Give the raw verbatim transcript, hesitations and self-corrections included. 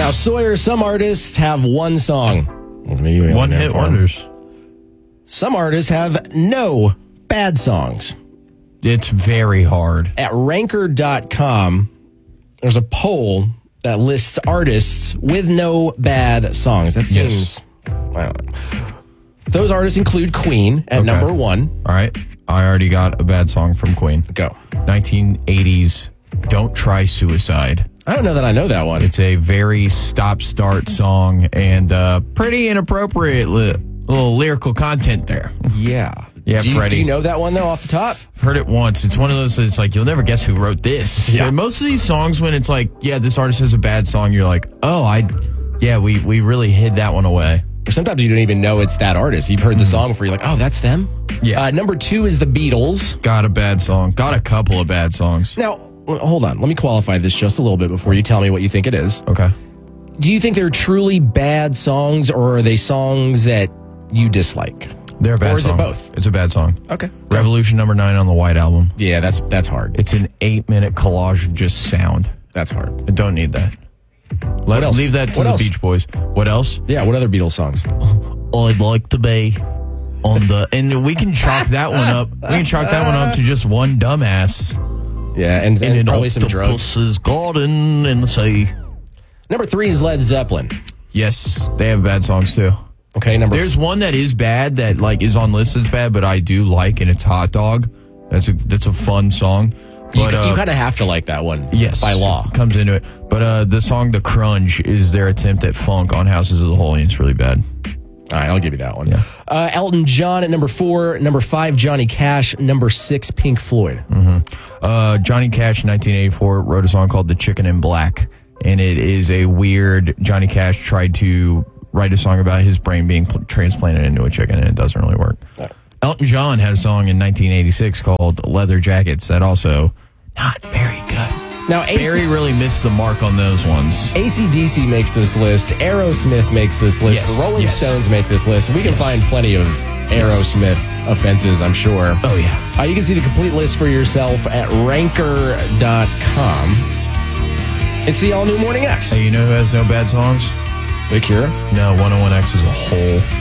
Now, Sawyer, some artists have one song. One hit wonders. Some artists have no bad songs. It's very hard. At ranker dot com, there's a poll that lists artists with no bad songs. That seems... Yes. I don't know. Those artists include Queen at Okay. number one. All right. I already got a bad song from Queen. Go. nineteen eighties, Don't Try Suicide. I don't know that I know that one. It's a very stop-start song and uh, pretty inappropriate li- little lyrical content there. Yeah. Yeah, do you, Freddie. do you know that one, though, off the top? I've heard it once. It's one of those that's like, you'll never guess who wrote this. Yeah. So most of these songs, when it's like, yeah, this artist has a bad song, you're like, oh, I, yeah, we, we really hid that one away. Or sometimes you don't even know it's that artist. You've heard the song before. You're like, oh, that's them? Yeah. Uh, number two is the Beatles. Got a bad song. Got a couple of bad songs. Now, well, hold on. Let me qualify this just a little bit before you tell me what you think it is. Okay. Do you think they're truly bad songs, or are they songs that you dislike? They're a bad Or is it song. both? It's a bad song. Okay. Revolution number nine on the White Album. Yeah, that's that's hard. It's an eight-minute collage of just sound. That's hard. I don't need that. Let else? Leave that to What the else? Beach Boys. What else? Yeah, what other Beatles songs? I'd like to be on the... And we can chalk that one up. We can chalk that one up to just one dumbass. Yeah, and, and, And an probably some drugs. octopus's garden in the sea. Number three is Led Zeppelin. Yes, they have bad songs too. Okay, number There's one that is bad that like is on lists as bad, but I do like, and it's Hot Dog. That's a that's a fun song. You, But, uh, you kind of have to like that one. yes, by law. comes into it. But uh, the song "The Crunge" is their attempt at funk on Houses of the Holy, and it's really bad. All right, I'll give you that one. Yeah. Uh, Elton John at number four. Number five, Johnny Cash. Number six, Pink Floyd. Mm-hmm. Uh, Johnny Cash, in nineteen eighty-four, wrote a song called "The Chicken in Black," and it is a weird. Johnny Cash tried to write a song about his brain being pl- transplanted into a chicken, and it doesn't really work. Right. Elton John had a song in nineteen eighty-six called "Leather Jackets" that also not very good. Now, A C- Barry really missed the mark on those ones. A C D C makes this list. Aerosmith makes this list. Yes, The Rolling yes. Stones make this list. We can Yes. find plenty of Aerosmith offenses, I'm sure. Oh, yeah. Uh, you can see the complete list for yourself at ranker dot com. It's the all-new Morning X. Hey, you know who has no bad songs? The Cure. No, one oh one X is a whole